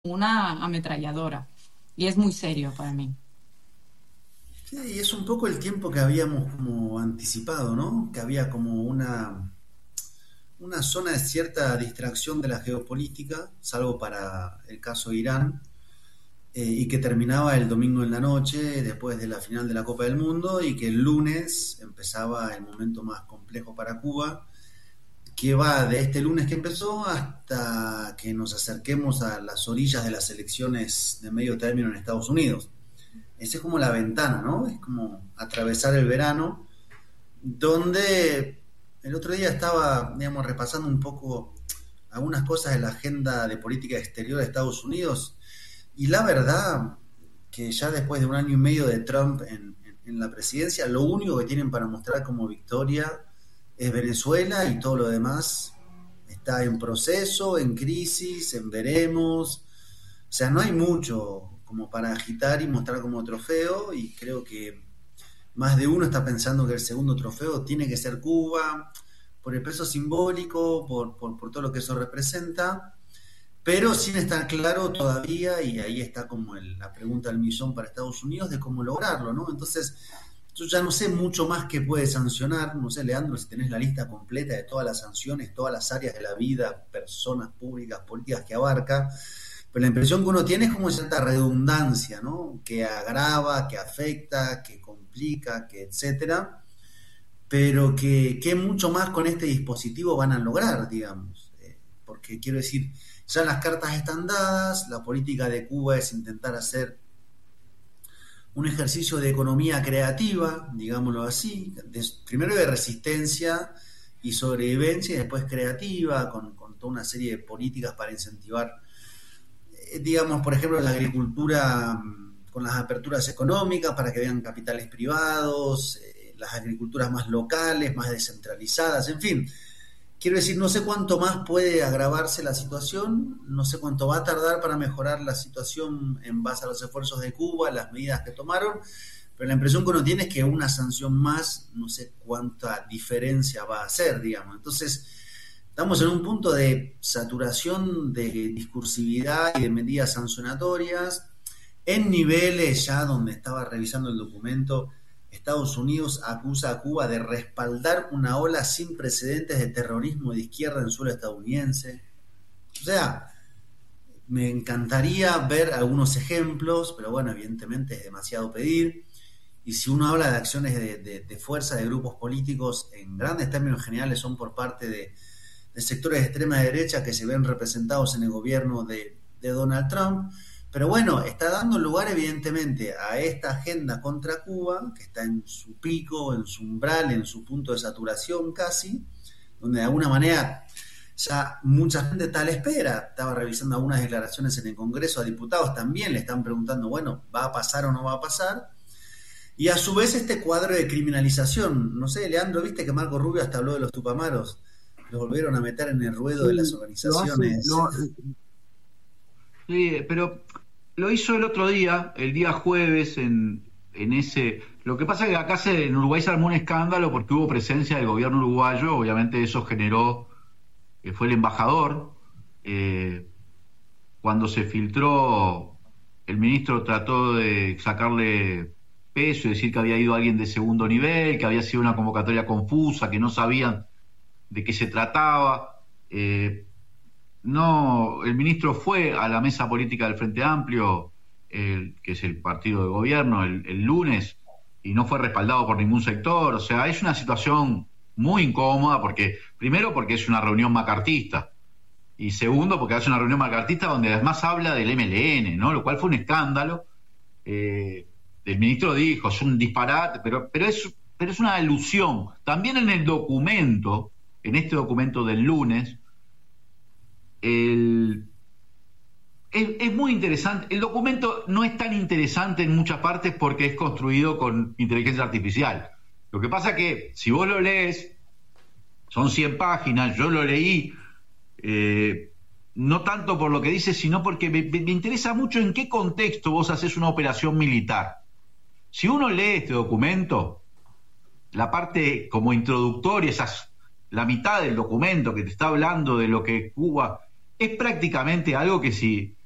una ametralladora. Y es muy serio para mí. Sí, y es un poco el tiempo que habíamos como anticipado, ¿no? Que había como una zona de cierta distracción de la geopolítica, salvo para el caso de Irán, y que terminaba el domingo en la noche, después de la final de la Copa del Mundo, y que el lunes empezaba el momento más complejo para Cuba, que va de este lunes que empezó hasta que nos acerquemos a las orillas de las elecciones de medio término en Estados Unidos. Esa es como la ventana, ¿no? Es como atravesar el verano, donde el otro día estaba, digamos, repasando un poco algunas cosas de la agenda de política exterior de Estados Unidos, y la verdad que ya después de un año y medio de Trump en la presidencia, lo único que tienen para mostrar como victoria es Venezuela, y todo lo demás está en proceso, en crisis, en veremos. O sea, no hay mucho como para agitar y mostrar como trofeo, y creo que más de uno está pensando que el segundo trofeo tiene que ser Cuba, por el peso simbólico, por todo lo que eso representa, pero sin estar claro todavía, y ahí está como la pregunta del millón para Estados Unidos, de cómo lograrlo, ¿no? Entonces, yo ya no sé mucho más que puede sancionar, no sé, Leandro, si tenés la lista completa de todas las sanciones, todas las áreas de la vida, personas públicas, políticas que abarca, pero la impresión que uno tiene es como cierta redundancia, ¿no? Que agrava, que afecta, que complica, que etcétera, pero que mucho más con este dispositivo van a lograr, digamos. Porque quiero decir, ya las cartas están dadas, la política de Cuba es intentar hacer un ejercicio de economía creativa, digámoslo así, primero de resistencia y sobrevivencia, y después creativa, con toda una serie de políticas para incentivar, digamos, por ejemplo, la agricultura, con las aperturas económicas para que vean capitales privados, las agriculturas más locales, más descentralizadas, en fin. Quiero decir, no sé cuánto más puede agravarse la situación, no sé cuánto va a tardar para mejorar la situación en base a los esfuerzos de Cuba, las medidas que tomaron, pero la impresión que uno tiene es que una sanción más, no sé cuánta diferencia va a hacer, digamos. Entonces, estamos en un punto de saturación de discursividad y de medidas sancionatorias en niveles ya donde estaba revisando el documento. Estados Unidos acusa a Cuba de respaldar una ola sin precedentes de terrorismo de izquierda en suelo estadounidense. O sea, me encantaría ver algunos ejemplos, pero bueno, evidentemente es demasiado pedir. Y si uno habla de acciones de fuerza de grupos políticos, en grandes términos generales son por parte de sectores de extrema derecha que se ven representados en el gobierno de Donald Trump. Pero bueno, está dando lugar evidentemente a esta agenda contra Cuba, que está en su pico, en su umbral, en su punto de saturación casi, donde de alguna manera ya mucha gente está a la espera. Estaba revisando algunas declaraciones en el Congreso a diputados, también le están preguntando, bueno, ¿va a pasar o no va a pasar? Y a su vez este cuadro de criminalización. No sé, Leandro, viste que Marco Rubio hasta habló de los tupamaros, los volvieron a meter en el ruedo de las Sí, lo hace, organizaciones. sí, pero lo hizo el otro día, el día jueves, en ese. Lo que pasa es que acá en Uruguay se armó un escándalo porque hubo presencia del gobierno uruguayo, obviamente eso generó, fue el embajador, eh, cuando se filtró, el ministro trató de sacarle peso y decir que había ido alguien de segundo nivel, que había sido una convocatoria confusa, que no sabían de qué se trataba. No, el ministro fue a la mesa política del Frente Amplio, que es el partido de gobierno, el lunes, y no fue respaldado por ningún sector. O sea, es una situación muy incómoda porque, primero, porque es una reunión macartista, y segundo, porque es una reunión macartista donde además habla del MLN, ¿no? Lo cual fue un escándalo. El ministro dijo, es un disparate, pero es una alusión. También en el documento, en este documento del lunes, el, es muy interesante. El documento no es tan interesante en muchas partes porque es construido con inteligencia artificial. Lo que pasa que si vos lo lees, son 100 páginas, yo lo leí, no tanto por lo que dice, sino porque me interesa mucho en qué contexto vos haces una operación militar. Si uno lee este documento, la parte como introductoria, la mitad del documento que te está hablando de lo que Cuba, es prácticamente algo que si